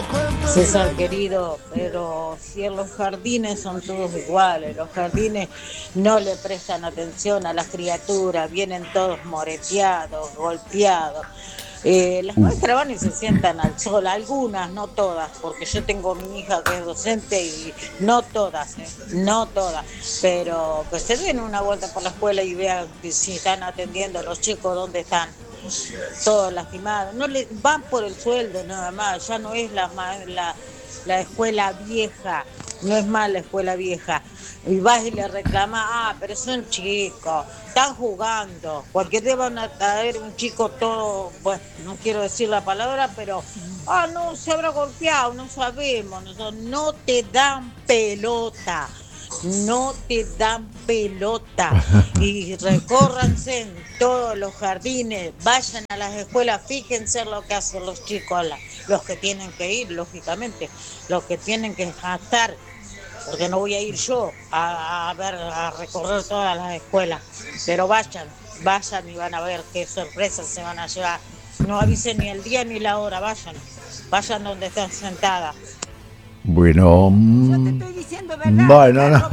César querido, pero si en los jardines son todos iguales, los jardines no le prestan atención a las criaturas, vienen todos moreteados, golpeados. Las maestras van y se sientan al sol, algunas, no todas, porque yo tengo mi hija que es docente y no todas, no todas, pero que se den una vuelta por la escuela y vean si están atendiendo a los chicos, dónde están. Todos lastimados, no le van por el sueldo nada más, ya no es la escuela vieja, no es más la escuela vieja. Y vas y le reclamas, pero son chicos, están jugando, cualquier día van a traer un chico todo, bueno, no quiero decir la palabra, pero, no, se habrá golpeado, no sabemos, no te dan pelota. No te dan pelota y recórranse en todos los jardines, vayan a las escuelas, fíjense lo que hacen los chicos, los que tienen que ir, lógicamente, los que tienen que estar, porque no voy a ir yo a recorrer todas las escuelas, pero vayan y van a ver qué sorpresas se van a llevar. No avisen ni el día ni la hora, vayan donde están sentadas. Bueno, yo te estoy diciendo verdad. Bueno, no.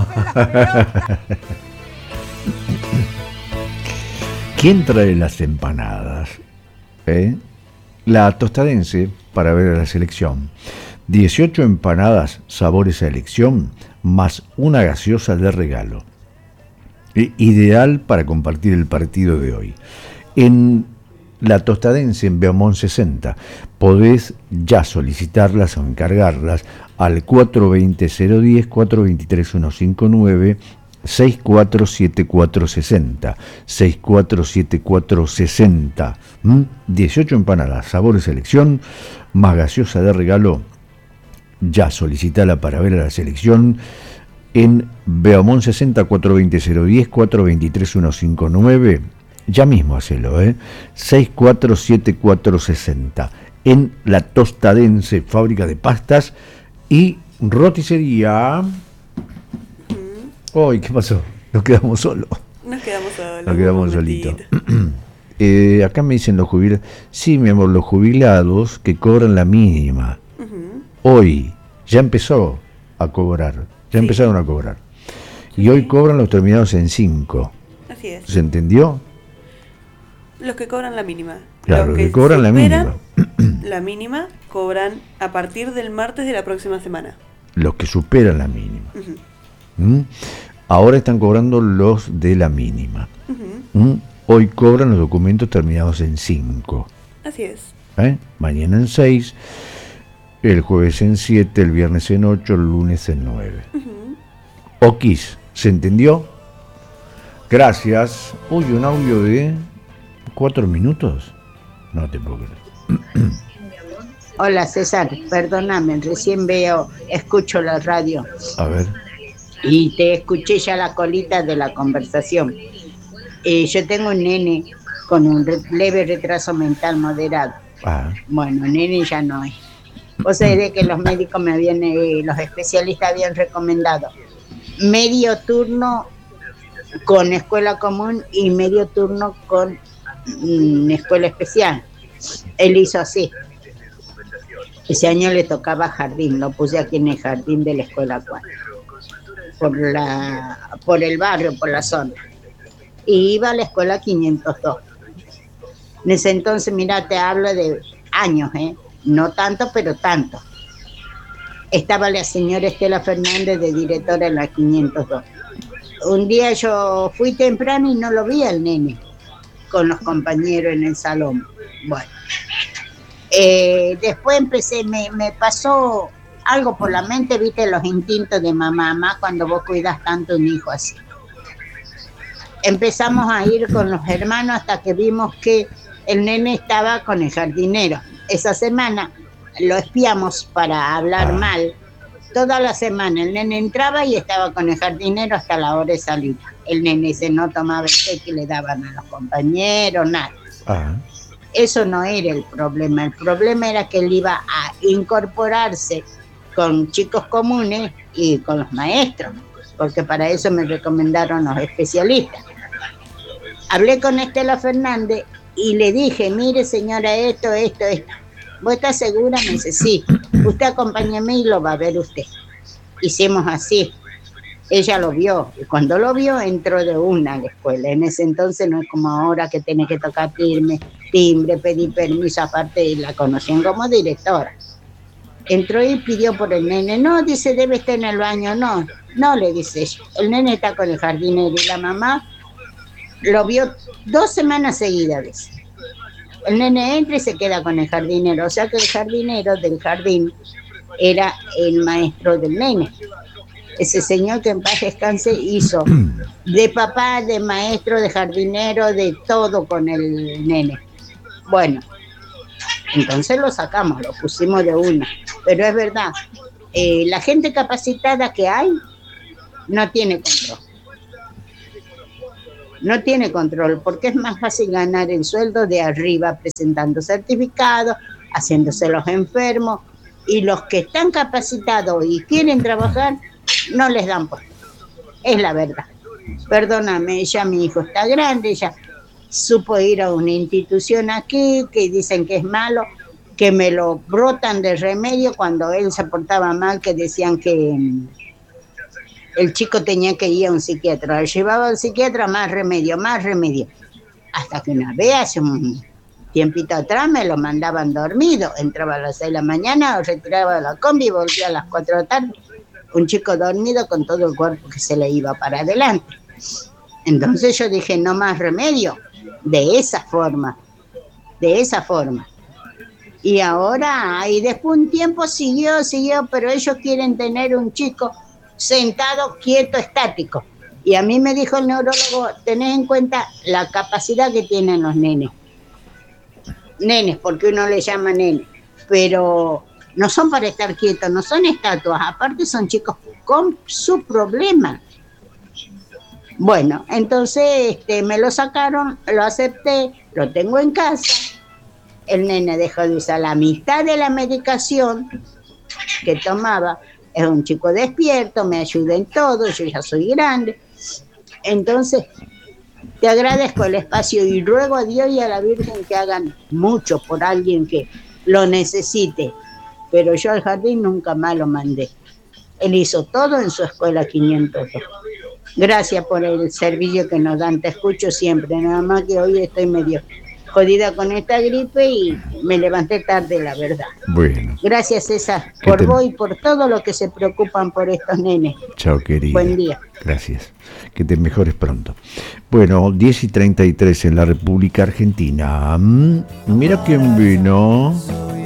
¿Quién trae las empanadas? La Tostadense para ver a la selección. 18 empanadas, sabores a elección, más una gaseosa de regalo. Ideal para compartir el partido de hoy. En La Tostadense en Beaumont 60. Podés ya solicitarlas o encargarlas al 420-010, 423-159, 647460, 647460. 18 empanadas, sabor selección, más gaseosa de regalo. Ya solicitala para ver a la selección en Beaumont 60, 420-010, 423-159. Ya mismo hacelo, 647460. En La Tostadense, fábrica de pastas y roticería. Uy, ¿qué pasó? Nos quedamos solos. Nos Nos quedamos solitos. Acá me dicen los jubilados. Sí, mi amor, los jubilados que cobran la mínima. Hoy ya empezó a cobrar. Ya empezaron a cobrar. Y hoy cobran los terminados en 5. Así es. ¿Se entendió? Los que cobran la mínima. Claro, los que cobran la mínima. La mínima cobran a partir del martes de la próxima semana. Los que superan la mínima. Ahora están cobrando los de la mínima. Hoy cobran los documentos terminados en 5. Así es. Mañana en 6, el jueves en 7, el viernes en 8, el lunes en 9. Okis, ¿se entendió? Gracias. Uy, un audio de 4 minutos. No te puedo creer. Hola César, perdóname, recién escucho la radio. A ver. Y te escuché ya la colita de la conversación. Yo tengo un nene con un leve retraso mental moderado. Bueno, nene ya no es. Vos sabés que los médicos los especialistas habían recomendado medio turno con escuela común y medio turno con escuela especial. Él hizo así. Ese año le tocaba jardín, lo puse aquí en el jardín de la escuela 4, por el barrio, por la zona. Y iba a la escuela 502. En ese entonces, mira, te hablo de años, no tanto, pero tanto. Estaba la señora Estela Fernández de directora en la 502. Un día yo fui temprano y no lo vi al nene con los compañeros en el salón. Bueno, después me pasó algo por la mente, viste los instintos de mamá cuando vos cuidas tanto un hijo así. Empezamos a ir con los hermanos hasta que vimos que el nene estaba con el jardinero. Esa semana lo espiamos para hablar mal. Toda la semana el nene entraba y estaba con el jardinero hasta la hora de salir. El nene no tomaba el té que le daban a los compañeros, nada. Eso no era el problema era que él iba a incorporarse con chicos comunes y con los maestros, porque para eso me recomendaron los especialistas. Hablé con Estela Fernández y le dije, mire señora, esto. ¿Vos estás segura? Me dice, sí. usted acompáñeme y lo va a ver usted. Hicimos así. Ella lo vio, y cuando lo vio entró de una a la escuela. En ese entonces no es como ahora que tiene que tocar timbre, pedir permiso, aparte la conocían como directora. Entró y pidió por el nene. No, dice, debe estar en el baño. No, no, le dice ella. El nene está con el jardinero y la mamá lo vio 2 semanas seguidas, dice. El nene entra y se queda con el jardinero. O sea que el jardinero del jardín era el maestro del nene. Ese señor, que en paz descanse, hizo de papá, de maestro, de jardinero, de todo con el nene. Bueno, entonces lo sacamos, lo pusimos de una. Pero es verdad, la gente capacitada que hay no tiene control. No tiene control, porque es más fácil ganar el sueldo de arriba presentando certificados, haciéndose los enfermos, y los que están capacitados y quieren trabajar no les dan puesto. Es la verdad. Perdóname, ya mi hijo está grande, ya supo ir a una institución aquí que dicen que es malo, que me lo brotan de remedio cuando él se portaba mal, que decían que el chico tenía que ir a un psiquiatra. Lo llevaba al psiquiatra, más remedio, hasta que una vez, hace un tiempito atrás, me lo mandaban dormido. Entraba a las 6 de la mañana, lo retiraba de la combi y volvía a las 4 de la tarde. Un chico dormido con todo el cuerpo que se le iba para adelante. Entonces yo dije, no más remedio, de esa forma. Y ahora, y después un tiempo siguió, pero ellos quieren tener un chico sentado, quieto, estático. Y a mí me dijo el neurólogo, tened en cuenta la capacidad que tienen los nenes. Nenes, porque uno le llama nene, pero no son para estar quietos, no son estatuas, aparte son chicos con su problema. Bueno, entonces me lo sacaron, lo acepté, lo tengo en casa. El nene dejó de usar la mitad de la medicación que tomaba. Es un chico despierto, me ayuda en todo, yo ya soy grande. Entonces, te agradezco el espacio y ruego a Dios y a la Virgen que hagan mucho por alguien que lo necesite. Pero yo al jardín nunca más lo mandé. Él hizo todo en su escuela 502. Gracias por el servicio que nos dan, te escucho siempre, nada más que hoy estoy medio jodida con esta gripe y me levanté tarde, la verdad. Bueno. Gracias, César, por vos y por todo lo que se preocupan por estos nenes. Chao, querida. Buen día. Gracias. Que te mejores pronto. Bueno, 10:33 en la República Argentina. Mira quién vino.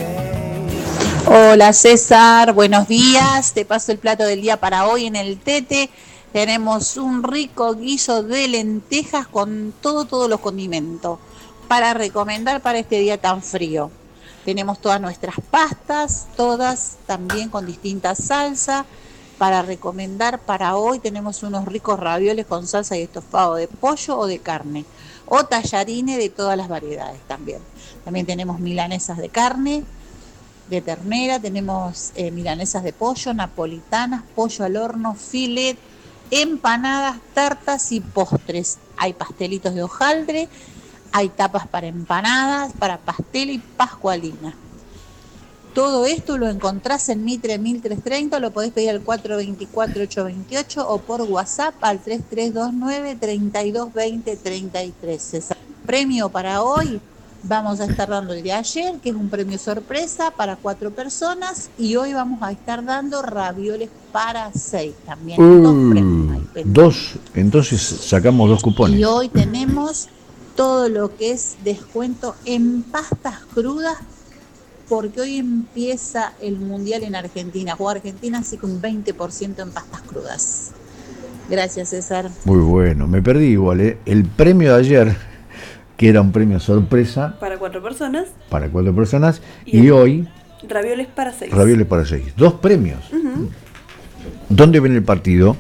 Hola César, buenos días. Te paso el plato del día para hoy en el Tete. Tenemos un rico guiso de lentejas con todos los condimentos para recomendar para este día tan frío. Tenemos todas nuestras pastas, todas también con distintas salsas. Para recomendar para hoy tenemos unos ricos ravioles con salsa y estofado de pollo o de carne, o tallarines de todas las variedades también. También tenemos milanesas de carne, de ternera, tenemos milanesas de pollo, napolitanas, pollo al horno, filet, empanadas, tartas y postres. Hay pastelitos de hojaldre, hay tapas para empanadas, para pastel y pascualina. Todo esto lo encontrás en Mitre 1330, lo podés pedir al 424-828 o por WhatsApp al 3329-3220-33. Premio para hoy, vamos a estar dando el de ayer, que es un premio sorpresa para 4 personas, y hoy vamos a estar dando ravioles para 6 también. 2 premios. Dos, entonces sacamos 2 cupones. Y hoy tenemos todo lo que es descuento en pastas crudas, porque hoy empieza el Mundial en Argentina. Juega Argentina, así que un 20% en pastas crudas. Gracias, César. Muy bueno, me perdí igual, ¿eh? El premio de ayer, que era un premio sorpresa. Para 4 personas. Para 4 personas. Y hoy... Ravioles para 6. Ravioles para 6. 2 premios. Uh-huh. ¿Dónde viene el partido?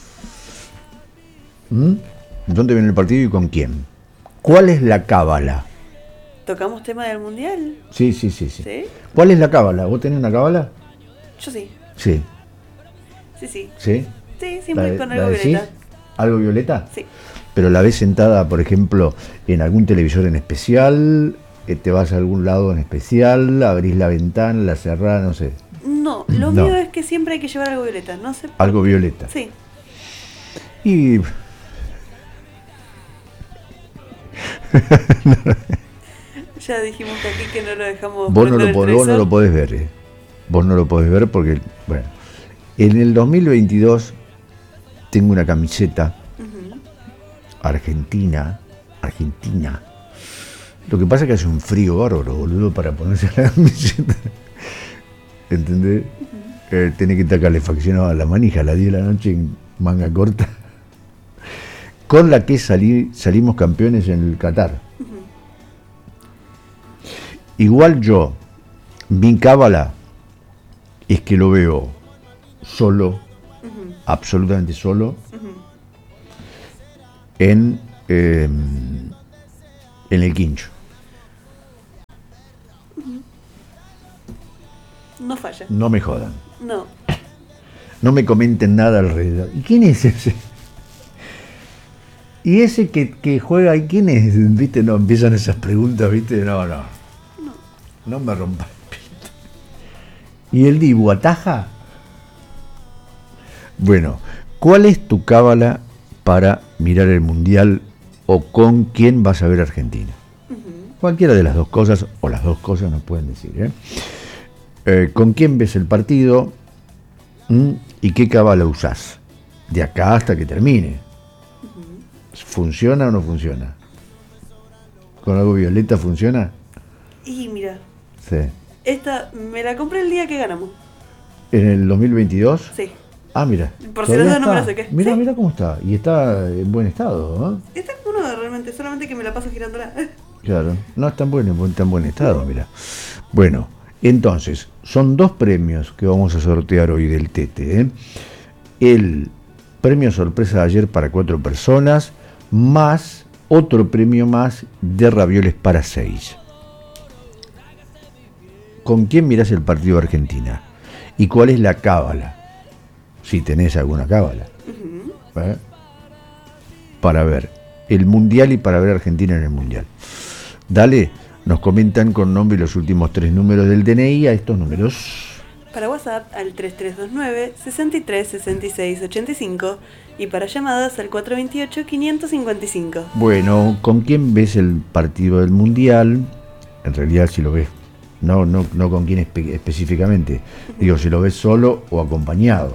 ¿Dónde viene el partido y con quién? ¿Cuál es la cábala? ¿Tocamos tema del Mundial? Sí. ¿Sí? ¿Cuál es la cábala? ¿Vos tenés una cábala? Yo sí. Sí. Sí. ¿Sí? Sí, siempre con algo violeta. ¿Algo violeta? Sí. Pero la ves sentada, por ejemplo, en algún televisor en especial, te vas a algún lado en especial, abrís la ventana, la cerrás, no sé. No, lo No. mío es que siempre hay que llevar algo violeta, no sé. Algo violeta. Sí. Y Ya dijimos que aquí que no lo dejamos vos no prender el vos no televisor. lo podés ver. Vos no lo podés ver porque, bueno, en el 2022 tengo una camiseta Ujú. Argentina. Lo que pasa es que hace un frío bárbaro, boludo, para ponerse la camiseta. ¿Entendés? Tiene que estar calefaccionado a la manija a las 10 de la noche en manga corta. Con la que salimos campeones en el Qatar. Igual yo, mi cábala es que lo veo solo, absolutamente solo, en el quincho. No falla. No me jodan. No. No me comenten nada alrededor. ¿Y quién es ese? ¿Y ese que juega ahí quién es? ¿Viste? No, empiezan esas preguntas, ¿viste? No. No me rompas el pito. ¿Y el Dibu ataja? Bueno, ¿cuál es tu cábala para mirar el Mundial o con quién vas a ver Argentina? Cualquiera de las dos cosas, o las dos cosas nos pueden decir, ¿eh? ¿Con quién ves el partido? ¿Y qué cábala usás? De acá hasta que termine. ¿Funciona o no funciona? ¿Con algo violeta funciona? Y mira, Sí. esta me la compré el día que ganamos. ¿En el 2022? Sí. Ah, mira. Por si todavía las dudas no me la está. saqué. Mira, Sí. mira cómo está. Y está en buen estado, ¿no? Esta es uno realmente, solamente que me la paso girándola. Claro. No está en buen estado, mira. Bueno, entonces, son dos premios que vamos a sortear hoy del Tete, ¿eh? El premio sorpresa de ayer para 4 personas, más otro premio más de ravioles para 6. ¿Con quién mirás el partido de Argentina? ¿Y cuál es la cábala? Si tenés alguna cábala. ¿Eh? Para ver el Mundial y para ver a Argentina en el Mundial. Dale, nos comentan con nombre y los últimos 3 números del DNI a estos números. Para WhatsApp al 3329 63 66 85 y para llamadas al 428 555. Bueno, ¿con quién ves el partido del Mundial? En realidad si lo ves, no con quién específicamente. Digo, si lo ves solo o acompañado.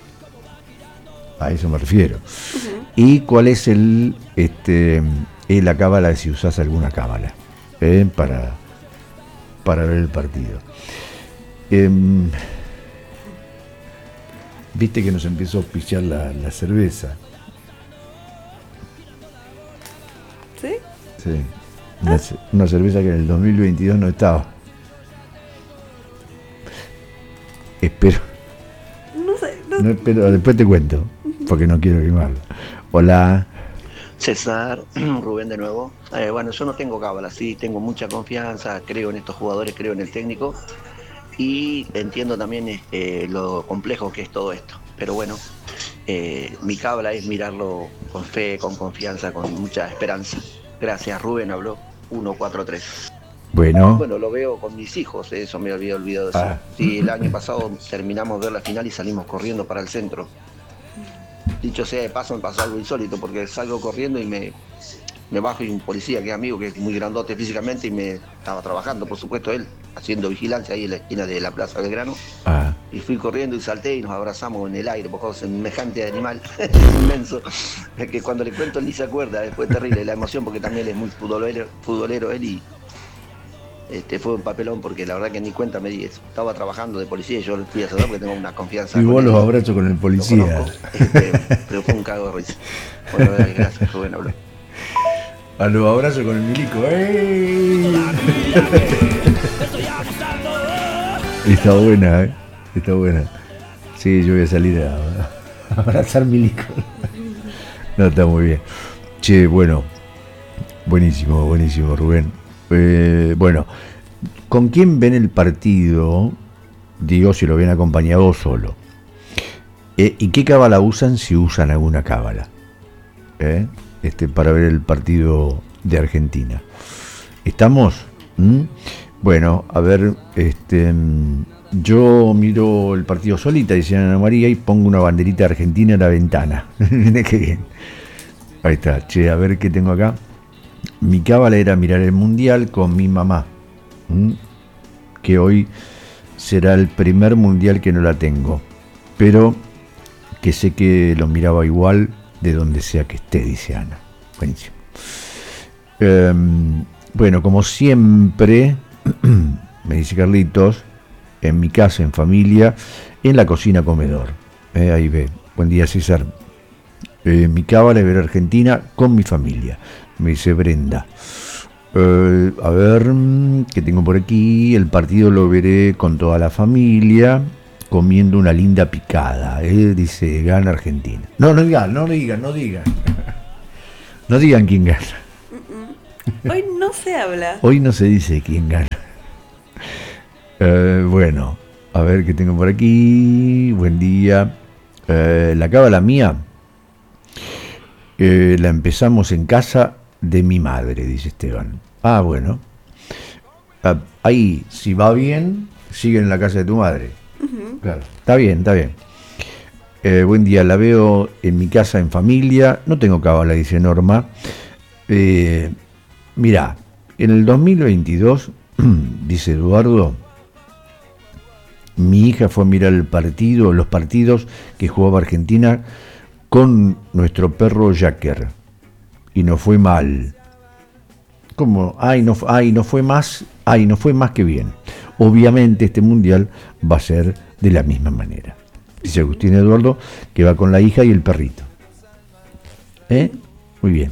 A eso me refiero. ¿Y cuál es la cábala si usás alguna cábala? Para ver el partido. Viste que nos empezó a auspiciar la cerveza. ¿Sí? Sí. Una cerveza que en el 2022 no estaba. Espero. No sé. No espero, después te cuento, porque no quiero quemarlo. Hola. César, Rubén de nuevo. Bueno, yo no tengo cábala, sí, tengo mucha confianza, creo en estos jugadores, creo en el técnico y entiendo también lo complejo que es todo esto. Pero bueno, mi cábala es mirarlo con fe, con confianza, con mucha esperanza. Gracias, Rubén habló 143. Bueno, Bueno, lo veo con mis hijos, eso me había olvidado decir. Ah. Sí, el año pasado terminamos de ver la final y salimos corriendo para el centro. Dicho sea de paso, me pasó algo insólito porque salgo corriendo y me bajo y un policía que es amigo, que es muy grandote físicamente y me estaba trabajando, por supuesto, él, haciendo vigilancia ahí en la esquina de la Plaza Belgrano. Y fui corriendo y salté y nos abrazamos en el aire, porque semejante animal inmenso, que cuando le cuento él ni se acuerda, después terrible la emoción porque también él es muy futbolero él y fue un papelón porque la verdad que ni cuenta me di eso. Estaba trabajando de policía y yo lo fui a saludar porque tengo una confianza. y con vos él. los abrazos con el Lo policía. conozco, pero fue un cago de risa. Bueno, gracias, Rubén habló. A los abrazos con el milico. Está buena, ¿eh? Está buena. Sí, yo voy a salir a abrazar milico. No, está muy bien. Che, bueno. Buenísimo, Rubén. Bueno, ¿con quién ven el partido? Digo, si lo ven acompañado o solo. ¿Y qué cábala usan si usan alguna cábala? Para ver el partido de Argentina. ¿Estamos? Bueno, a ver, Yo miro el partido solita, dice Ana María, y pongo una banderita argentina en la ventana. Mira qué bien. Ahí está, che, a ver qué tengo acá. Mi cábala era mirar el mundial con mi mamá, que hoy será el primer mundial que no la tengo, pero que sé que lo miraba igual de donde sea que esté, dice Ana. Buenísimo. Bueno, como siempre, me dice Carlitos, en mi casa, en familia, en la cocina comedor. Ahí ve. Buen día, César. Mi cábala es ver Argentina con mi familia, me dice Brenda. A ver, ¿qué tengo por aquí? El partido lo veré con toda la familia, comiendo una linda picada. Dice, gana Argentina. No digan. No digan quién gana. Hoy no se habla. Hoy no se dice quién gana. Bueno, a ver qué tengo por aquí. Buen día. La cábala mía la empezamos en casa de mi madre, dice Esteban. Ah, bueno. Ahí, si va bien, sigue en la casa de tu madre. Uh-huh. Claro, está bien. Buen día, la veo en mi casa en familia. No tengo cábala, dice Norma. Mirá, en el 2022, dice Eduardo, mi hija fue a mirar los partidos que jugaba Argentina con nuestro perro Jacker. Y no fue mal. ¿Cómo? No fue más que bien. Obviamente este mundial va a ser de la misma manera. Dice Agustín Eduardo que va con la hija y el perrito. Muy bien.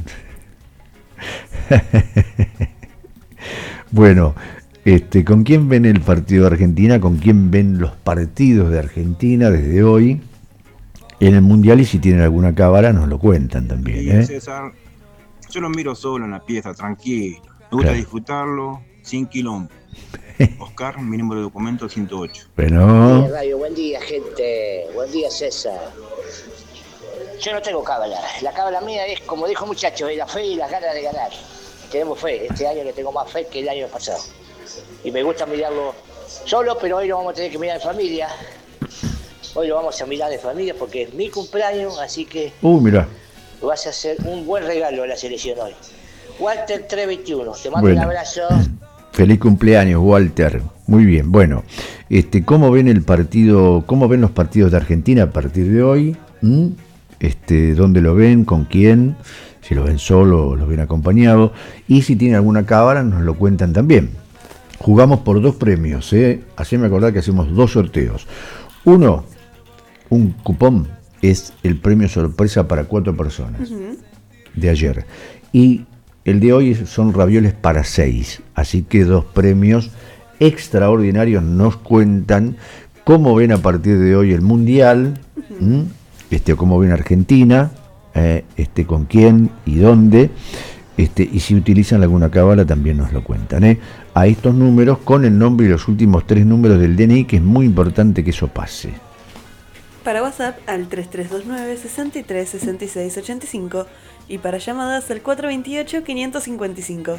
Bueno, ¿con quién ven el partido de Argentina? ¿Con quién ven los partidos de Argentina desde hoy en el mundial? Y si tienen alguna cábala nos lo cuentan también. César, yo lo miro solo en la pieza, tranquilo. Me gusta disfrutarlo sin quilombo. Oscar, mi número de documento 108. Bueno. Radio, buen día, gente. Buen día, César. Yo no tengo cábala. La cábala mía es, como dijo muchachos, es la fe y las ganas de ganar. Tenemos fe. Este año le tengo más fe que el año pasado. Y me gusta mirarlo solo, pero hoy lo vamos a tener que mirar en familia. Hoy lo vamos a mirar en familia porque es mi cumpleaños, así que mirá. Vas a hacer un buen regalo a la selección hoy. Walter 321, te mando un abrazo. Feliz cumpleaños, Walter. Muy bien. Bueno, ¿cómo ven el partido? ¿Cómo ven los partidos de Argentina a partir de hoy? ¿Dónde lo ven? ¿Con quién? Si lo ven solo o lo ven acompañado. Y si tienen alguna cábala, nos lo cuentan también. Jugamos por 2 premios, Haceme acordar que hacemos 2 sorteos. Uno, un cupón, es el premio sorpresa para 4 personas de ayer. Y el de hoy son ravioles para 6. Así que 2 premios extraordinarios. Nos cuentan cómo ven a partir de hoy el mundial, cómo ven Argentina, con quién y dónde. Y si utilizan alguna cábala también nos lo cuentan, a estos números con el nombre y los últimos 3 números del DNI, que es muy importante que eso pase. Para WhatsApp al 3329 63 66 85 y para llamadas al 428 555.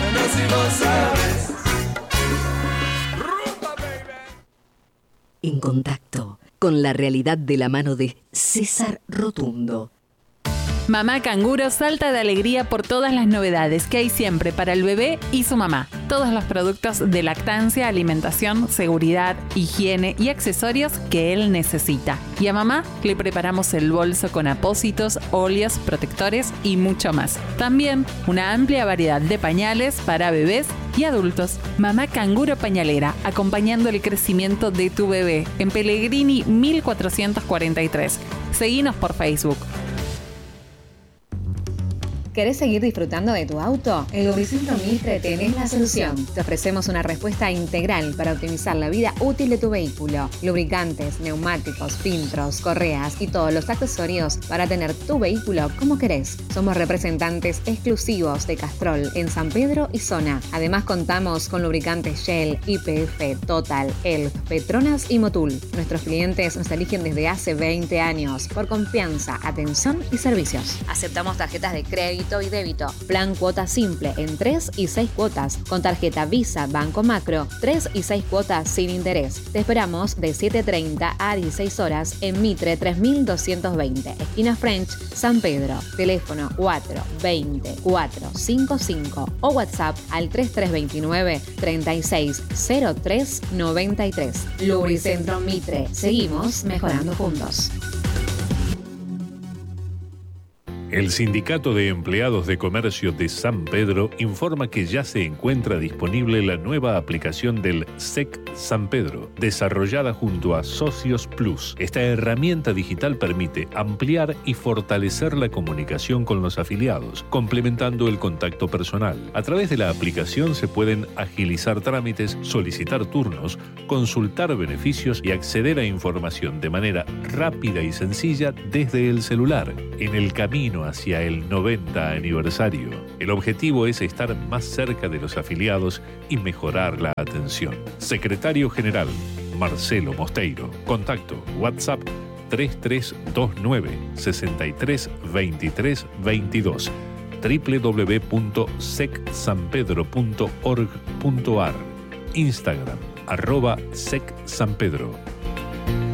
En contacto con la realidad de la mano de César Rotundo. Mamá Canguro salta de alegría por todas las novedades que hay siempre para el bebé y su mamá. Todos los productos de lactancia, alimentación, seguridad, higiene y accesorios que él necesita. Y a mamá le preparamos el bolso con apósitos, óleos, protectores y mucho más. También una amplia variedad de pañales para bebés y adultos. Mamá Canguro Pañalera, acompañando el crecimiento de tu bebé en Pellegrini 1443. Seguinos por Facebook. ¿Querés seguir disfrutando de tu auto? En Lubricentro Mitre tenés la solución. Te ofrecemos una respuesta integral para optimizar la vida útil de tu vehículo. Lubricantes, neumáticos, filtros, correas y todos los accesorios para tener tu vehículo como querés. Somos representantes exclusivos de Castrol en San Pedro y zona. Además contamos con lubricantes Shell, YPF, Total, Elf, Petronas y Motul. Nuestros clientes nos eligen desde hace 20 años por confianza, atención y servicios. Aceptamos tarjetas de crédito, crédito y débito. Plan cuota simple en 3 y 6 cuotas. Con tarjeta Visa Banco Macro, 3 y 6 cuotas sin interés. Te esperamos de 7:30 a 16 horas en Mitre 3220, esquina French, San Pedro. Teléfono 420 455 o WhatsApp al 3329 360393. Lubricentro Mitre. Seguimos mejorando juntos. El Sindicato de Empleados de Comercio de San Pedro informa que ya se encuentra disponible la nueva aplicación del SEC San Pedro, desarrollada junto a Socios Plus. Esta herramienta digital permite ampliar y fortalecer la comunicación con los afiliados, complementando el contacto personal. A través de la aplicación se pueden agilizar trámites, solicitar turnos, consultar beneficios y acceder a información de manera rápida y sencilla desde el celular. En el camino hacia el 90 aniversario, el objetivo es estar más cerca de los afiliados y mejorar la atención. Secretario General Marcelo Mosteiro. Contacto WhatsApp 3329 63 23 22, www.secsanpedro.org.ar, Instagram @secsanpedro.